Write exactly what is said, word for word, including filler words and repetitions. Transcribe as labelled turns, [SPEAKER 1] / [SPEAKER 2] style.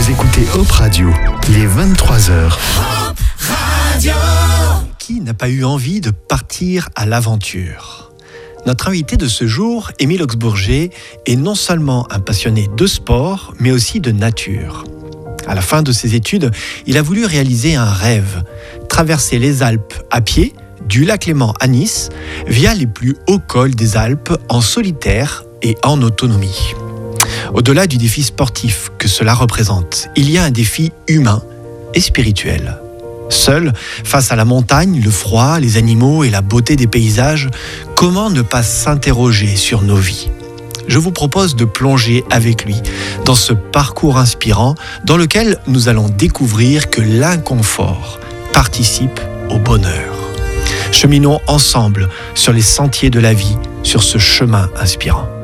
[SPEAKER 1] Vous écoutez Hop Radio, il est vingt-trois heures.
[SPEAKER 2] Hop Radio.
[SPEAKER 3] Qui n'a pas eu envie de partir à l'aventure ? Notre invité de ce jour, Émile Augsbourger, est non seulement un passionné de sport, mais aussi de nature. À la fin de ses études, il a voulu réaliser un rêve, traverser les Alpes à pied, du lac Léman à Nice, via les plus hauts cols des Alpes en solitaire et en autonomie. Au-delà du défi sportif que cela représente, il y a un défi humain et spirituel. Seul, face à la montagne, le froid, les animaux et la beauté des paysages, comment ne pas s'interroger sur nos vies ? Je vous propose de plonger avec lui dans ce parcours inspirant dans lequel nous allons découvrir que l'inconfort participe au bonheur. Cheminons ensemble sur les sentiers de la vie, sur ce chemin inspirant.